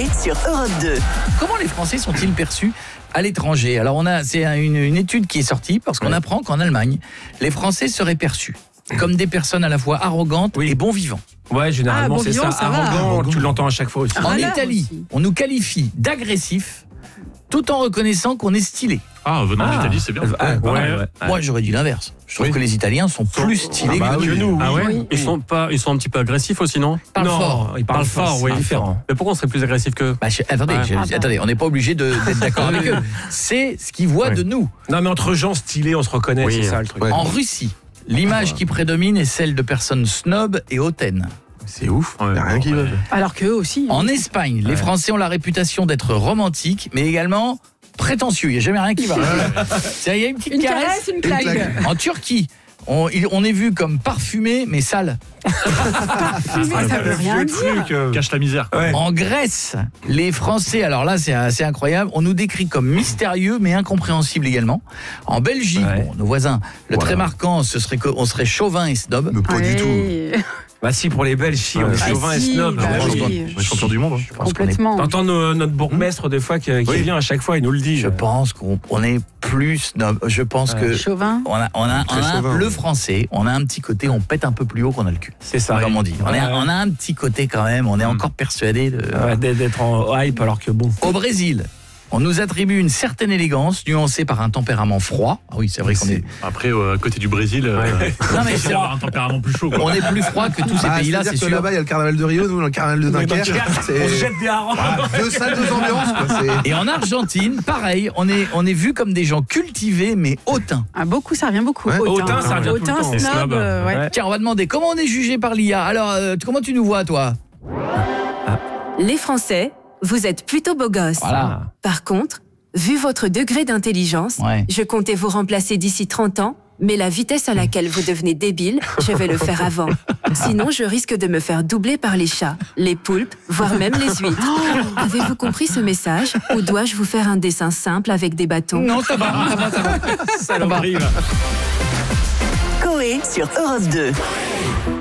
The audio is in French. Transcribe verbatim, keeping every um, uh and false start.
Coé sur Europe deux. Comment les Français sont-ils perçus à l'étranger? Alors on a, c'est une, une étude qui est sortie parce qu'on ouais. apprend qu'en Allemagne, les Français seraient perçus comme des personnes à la fois arrogantes oui. et bon vivants. Ouais, généralement ah, bon c'est vivant, ça, ça arrogant, tu l'entends à chaque fois aussi. En ah, Italie, aussi. on nous qualifie d'agressifs tout en reconnaissant qu'on est stylé. Ah, venant ah. d'Italie, c'est bien. Ah, ouais, ouais, ouais. Moi, j'aurais dit l'inverse. Je trouve oui. que les Italiens sont plus stylés ah bah, que oui. nous. Ah ouais oui. Ils sont pas, ils sont un petit peu agressifs aussi, non? Ils parlent non, fort. Ils parlent fort, oui. Différent. Mais pourquoi on serait plus agressif qu'eux? bah, je, Attendez, ouais. je, ah, attendez, on n'est pas obligé de, d'être d'accord avec eux. C'est ce qu'ils voient ouais. de nous. Non, mais entre gens stylés, on se reconnaît, oui. c'est ça le truc. Ouais. En Russie, l'image qui prédomine est celle de personnes snobs et hautaines. C'est ouf, il n'y a rien qui va. Alors qu'eux aussi. En Espagne, les Français ont la réputation d'être romantiques, mais également prétentieux. Il n'y a jamais rien qui va. Il y a une petite une caresse, caresse une claque. Une claque. En Turquie, on, on est vu comme parfumé, mais sale. Parfumé, ah, ça veut rien dire. Truc, euh... Cache la misère. Ouais. En Grèce, les Français, alors là c'est assez incroyable, on nous décrit comme mystérieux, mais incompréhensible également. En Belgique, ouais. bon, nos voisins, le voilà. très marquant, ce serait qu'on serait chauvin et snob. Mais pas ouais. du tout. Bah si, pour les Belges, si, on est ah chauvin si, et snob. Bah oui. On est champion du monde. Hein. Complètement. T'entends nos, notre bourgmestre des fois qui, qui oui. vient à chaque fois, il nous le dit. Je pense qu'on on est plus snob. Je pense ouais. que chauvin. On a, on a, on a chauvin, le français, on a un petit côté, on pète un peu plus haut qu'on a le cul. C'est ça. Comme on dit. On, ouais. est, on a un petit côté quand même. On est encore persuadé de, ouais, d'être en hype alors que bon. Au Brésil, on nous attribue une certaine élégance, nuancée par un tempérament froid. Ah oui, c'est vrai qu'on est... Après, euh, à côté du Brésil, euh, ouais. non, mais c'est un tempérament plus chaud. Quoi. On est plus froid que tous ces ah, pays-là, c'est sûr. Là-bas, il y a le carnaval de Rio, nous, le carnaval de Dunkerque. C'est... On se jette des harengs. Ouais, deux salles, deux ambiances. Quoi, c'est... Et en Argentine, pareil, on est, on est vu comme des gens cultivés, mais hautains. Ah, beaucoup, ça revient beaucoup. Ouais. Hautain, ça revient hautain, tout le temps. Snob, euh, ouais. Ouais. Tiens, on va demander, comment on est jugé par l'I A? Alors, euh, comment tu nous vois, toi? Les Français, vous êtes plutôt beaux gosses. Voilà. Par contre, vu votre degré d'intelligence, ouais. je comptais vous remplacer d'ici trente ans, mais la vitesse à laquelle vous devenez débile, je vais le faire avant. Sinon, je risque de me faire doubler par les chats, les poulpes, voire même les huîtres. Avez-vous compris ce message? Ou dois-je vous faire un dessin simple avec des bâtons? Non, ça va, ça va, ça va. Ça arrive. Coé sur Europe deux.